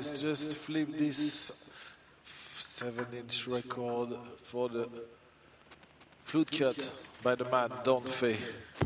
guys just flipped this 7-inch record for the flute cut by the man Don Fay.